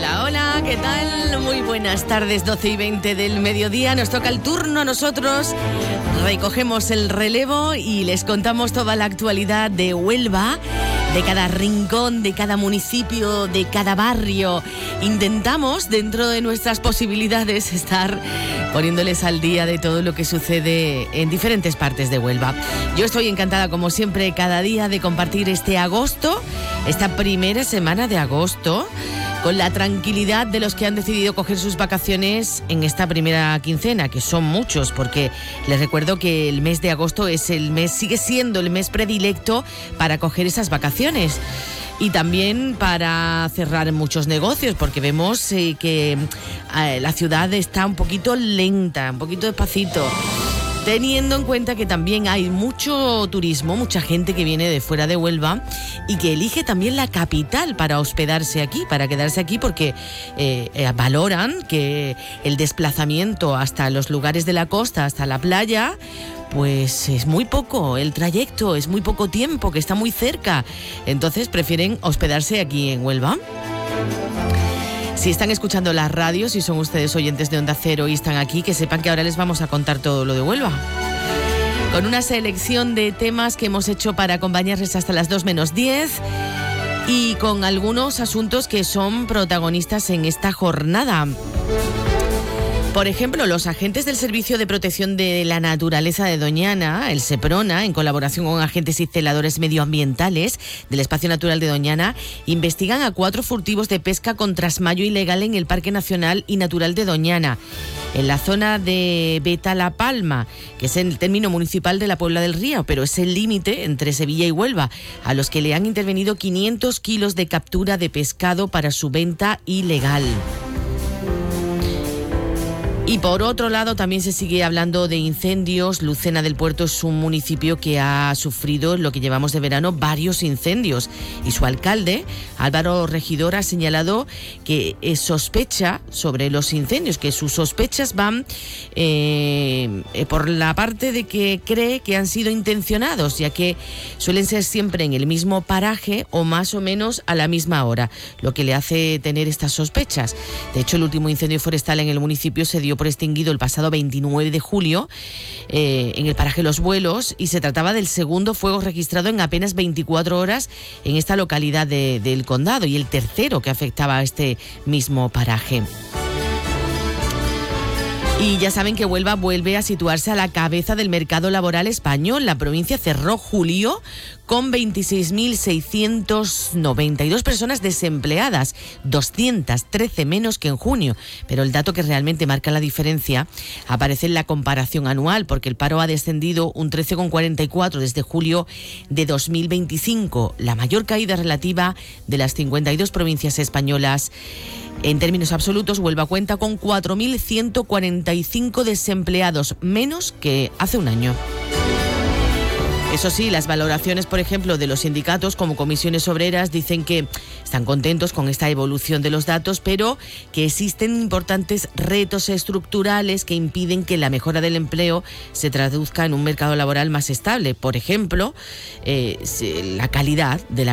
Hola, hola, ¿qué tal? Muy buenas tardes, 12:20 del mediodía. Nos toca el turno a nosotros. Recogemos el relevo y les contamos toda la actualidad de Huelva, de cada rincón, de cada municipio, de cada barrio. Intentamos, dentro de nuestras posibilidades, estar poniéndoles al día de todo lo que sucede en diferentes partes de Huelva. Yo estoy encantada, como siempre, cada día de compartir este agosto, esta primera semana de agosto, con la tranquilidad de los que han decidido coger sus vacaciones en esta primera quincena, que son muchos, porque les recuerdo que el mes de agosto es el mes, sigue siendo el mes predilecto para coger esas vacaciones. Y también para cerrar muchos negocios, porque vemos que la ciudad está un poquito lenta, un poquito despacito. Teniendo en cuenta que también hay mucho turismo, mucha gente que viene de fuera de Huelva y que elige también la capital para hospedarse aquí, para quedarse aquí, porque valoran que el desplazamiento hasta los lugares de la costa, hasta la playa, pues es muy poco, el trayecto es muy poco tiempo, que está muy cerca. Entonces prefieren hospedarse aquí en Huelva. Si están escuchando las radios, si son ustedes oyentes de Onda Cero y están aquí, que sepan que ahora les vamos a contar todo lo de Huelva. Con una selección de temas que hemos hecho para acompañarles hasta las 2:10 y con algunos asuntos que son protagonistas en esta jornada. Por ejemplo, los agentes del Servicio de Protección de la Naturaleza de Doñana, el SEPRONA, en colaboración con agentes y celadores medioambientales del Espacio Natural de Doñana, investigan a 4 furtivos de pesca con trasmayo ilegal en el Parque Nacional y Natural de Doñana, en la zona de Beta-La Palma, que es el término municipal de la Puebla del Río, pero es el límite entre Sevilla y Huelva, a los que le han intervenido 500 kilos de captura de pescado para su venta ilegal. Y por otro lado, también se sigue hablando de incendios. Lucena del Puerto es un municipio que ha sufrido, en lo que llevamos de verano, varios incendios. Y su alcalde, Álvaro Regidor, ha señalado que sospecha sobre los incendios, que sus sospechas van por la parte de que cree que han sido intencionados, ya que suelen ser siempre en el mismo paraje o más o menos a la misma hora, lo que le hace tener estas sospechas. De hecho, el último incendio forestal en el municipio se dio por extinguido el pasado 29 de julio en el paraje Los Vuelos, y se trataba del segundo fuego registrado en apenas 24 horas en esta localidad del condado, y el tercero que afectaba a este mismo paraje. Y ya saben que Huelva vuelve a situarse a la cabeza del mercado laboral español. La provincia cerró julio con 26.692 personas desempleadas, 213 menos que en junio. Pero el dato que realmente marca la diferencia aparece en la comparación anual, porque el paro ha descendido un 13,44 desde julio de 2025, la mayor caída relativa de las 52 provincias españolas. En términos absolutos, Huelva cuenta con 4.145 desempleados, menos que hace un año. Eso sí, las valoraciones, por ejemplo, de los sindicatos como Comisiones Obreras dicen que están contentos con esta evolución de los datos, pero que existen importantes retos estructurales que impiden que la mejora del empleo se traduzca en un mercado laboral más estable. Por ejemplo, la calidad de la